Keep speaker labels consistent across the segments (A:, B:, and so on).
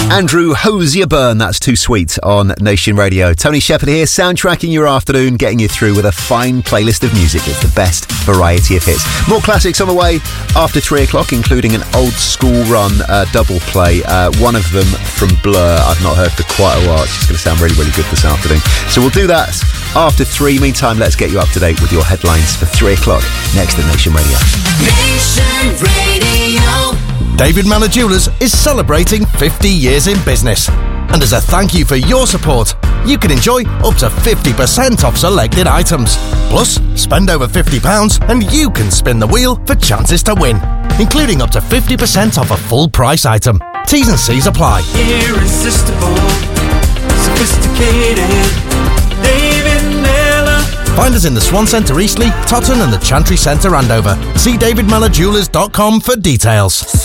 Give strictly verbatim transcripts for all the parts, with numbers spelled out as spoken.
A: Andrew Hosier Byrne, that's Too Sweet on Nation Radio. Tony Shepherd here, soundtracking your afternoon, getting you through with a fine playlist of music. It's the best variety of hits. More classics on the way after three o'clock, including an old school run uh, double play. Uh, one of them from Blur, I've not heard for quite a while. It's just going to sound really, really good this afternoon. So we'll do that after three. Meantime, let's get you up to date with your headlines for three o'clock next at Nation Radio.
B: Nation Radio.
C: David Mellor Jewellers is celebrating fifty years in business. And as a thank you for your support, you can enjoy up to fifty percent off selected items. Plus, spend over fifty pounds and you can spin the wheel for chances to win, including up to fifty percent off a full price item. T's and C's apply.
D: Irresistible, sophisticated, David Mellor.
C: Find us in the Swan Centre Eastleigh, Totton and the Chantry Centre Andover. See david mellor jewellers dot com for details.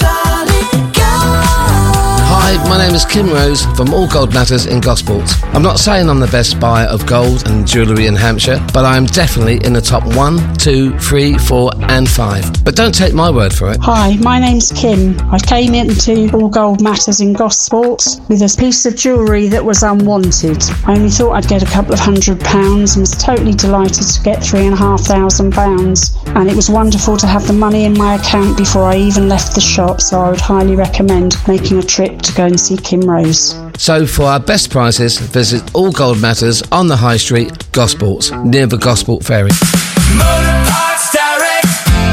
E: Hi, my name is Kim Rose from All Gold Matters in Gosport. I'm not saying I'm the best buyer of gold and jewellery in Hampshire, but I am definitely in the top one, two, three, four and five. But don't take my word for it.
F: Hi, my name's Kim. I came into All Gold Matters in Gosport with a piece of jewellery that was unwanted. I only thought I'd get a couple of hundred pounds and was totally delighted to get three and a half thousand pounds. And it was wonderful to have the money in my account before I even left the shop, so I would highly recommend making a trip to go and see Kim Rose.
E: So for our best prices, visit All Gold Matters on the High Street, Gosport, near the Gosport Ferry.
D: Motor Parts Direct,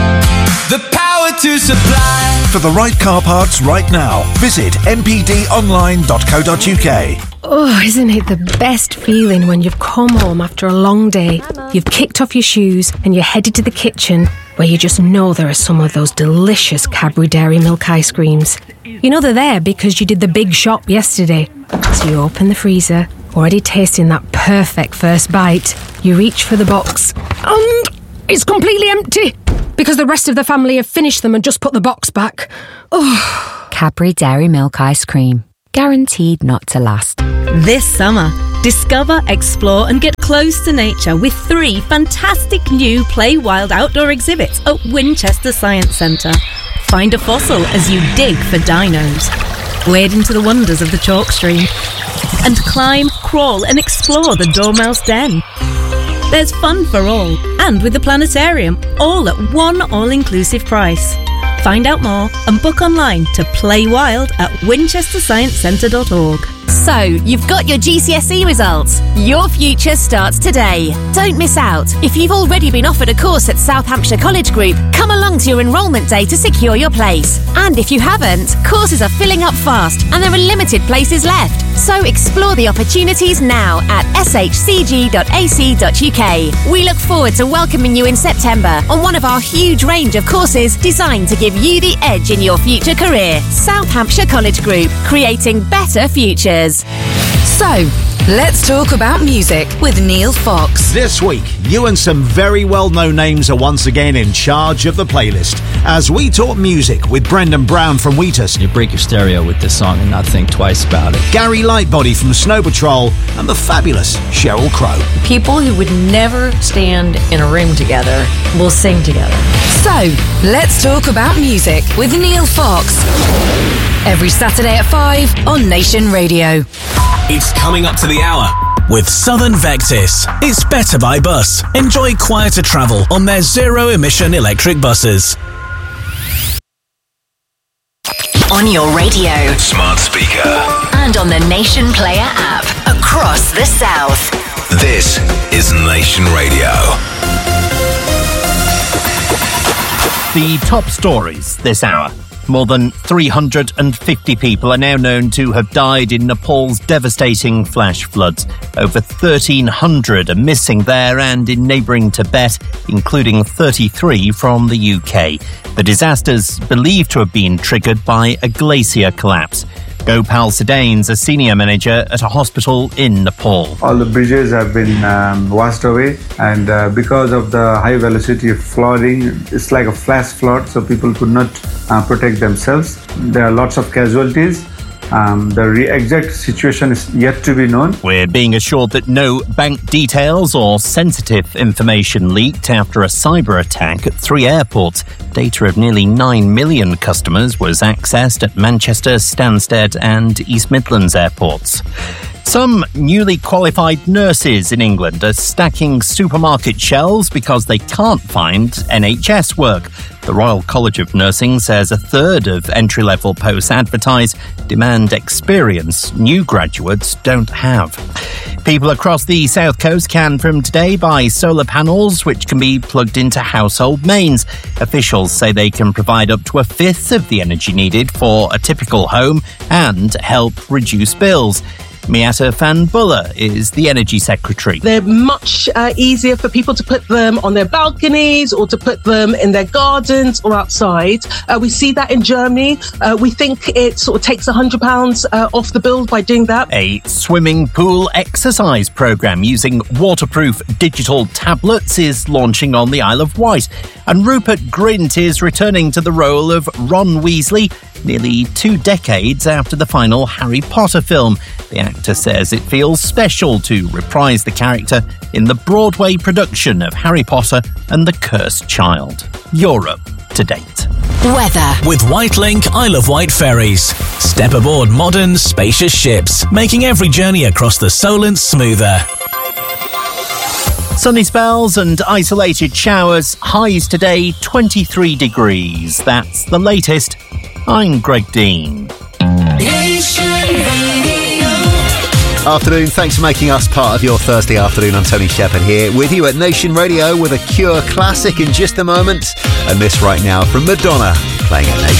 D: the power to supply.
G: For the right car parts right now, visit m p d online dot co dot u k.
H: Oh, isn't it the best feeling when you've come home after a long day, you've kicked off your shoes and you're headed to the kitchen where you just know there are some of those delicious Cadbury Dairy Milk ice creams. You know they're there because you did the big shop yesterday. So you open the freezer, already tasting that perfect first bite. You reach for the box and it's completely empty because the rest of the family have finished them and just put the box back. Oh.
I: Cadbury Dairy Milk ice cream. Guaranteed not to last.
J: This summer, discover, explore and get close to nature with three fantastic new Play Wild outdoor exhibits at Winchester Science Centre. Find a fossil as you dig for dinos. Wade into the wonders of the chalk stream. And climb, crawl and explore the Dormouse Den. There's fun for all, and with the planetarium, all at one all-inclusive price. Find out more and book online to Play Wild at winchester science centre dot org.
K: So, you've got your G C S E results. Your future starts today. Don't miss out. If you've already been offered a course at South Hampshire College Group, come along to your enrolment day to secure your place. And if you haven't, courses are filling up fast and there are limited places left. So explore the opportunities now at s h c g dot a c dot u k. We look forward to welcoming you in September on one of our huge range of courses designed to give you the edge in your future career. South Hampshire College Group, creating better futures.
L: So, let's talk about music with Neil Fox.
M: This week, you and some very well-known names are once again in charge of the playlist as we talk music with Brendan Brown from Wheatus.
N: You break your stereo with this song and not think twice about it.
M: Gary Lightbody from Snow Patrol and the fabulous Sheryl Crow.
O: People who would never stand in a room together will sing together.
L: So, let's talk about music with Neil Fox. Every Saturday at five on Nation Radio.
P: It's coming up to the hour with Southern Vectis. It's better by bus. Enjoy quieter travel on their zero-emission electric buses.
K: On your radio,
P: smart speaker,
K: and on the Nation Player app across the South.
P: This is Nation Radio.
Q: The top stories this hour. More than three hundred fifty people are now known to have died in Nepal's devastating flash floods. Over thirteen hundred are missing there and in neighbouring Tibet, including thirty-three from the U K. The disaster's believed to have been triggered by a glacier collapse. Gopal Sedane's a senior manager at a hospital in Nepal.
R: All the bridges have been um, washed away, and uh, because of the high velocity of flooding, it's like a flash flood, so people could not uh, protect themselves. There are lots of casualties, Um, the re- exact situation is yet to be known.
Q: We're being assured that no bank details or sensitive information leaked after a cyber attack at three airports. Data of nearly nine million customers was accessed at Manchester, Stansted and East Midlands airports. Some newly qualified nurses in England are stacking supermarket shelves because they can't find N H S work. The Royal College of Nursing says a third of entry-level posts advertised demand experience new graduates don't have. People across the South Coast can from today buy solar panels which can be plugged into household mains. Officials say they can provide up to a fifth of the energy needed for a typical home and help reduce bills. Miata Fanbulla is the Energy Secretary.
S: They're much uh, easier for people to put them on their balconies or to put them in their gardens or outside. Uh, we see that in Germany. Uh, we think it sort of takes one hundred pounds uh, off the bill by doing that.
Q: A swimming pool exercise programme using waterproof digital tablets is launching on the Isle of Wight. And Rupert Grint is returning to the role of Ron Weasley nearly two decades after the final Harry Potter film. The actor says it feels special to reprise the character in the Broadway production of Harry Potter and the Cursed Child. Europe to date.
L: Weather.
P: With Whitelink Isle of Wight ferries. Step aboard modern, spacious ships, making every journey across the Solent smoother.
Q: Sunny spells and isolated showers. Highs today twenty-three degrees. That's the latest. I'm Greg Dean.
B: Nation Radio.
A: Afternoon, thanks for making us part of your Thursday afternoon. I'm Tony Shepherd here with you at Nation Radio with a Cure classic in just a moment. And this right now from Madonna, playing at Nation.